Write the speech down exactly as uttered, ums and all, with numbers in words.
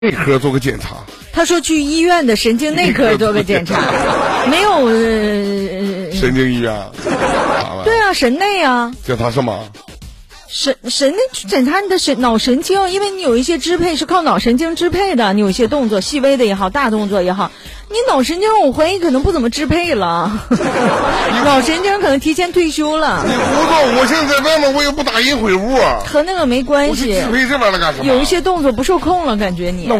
内科做个检查。 他说去医院的神经内科做个检查，没有、呃、 神经医院。 对啊，神内啊。 检查什么？ 神神内检查你的神脑神经，因为你有一些支配是靠脑神经支配的，你有一些动作细微的也好，大动作也好，你脑神经我怀疑可能不怎么支配了，脑神经可能提前退休了。 你胡说！我现在在外面，我也不打印回屋， 和那个没关系。 我去支配这玩意儿干什么？ 有一些动作不受控了，感觉你。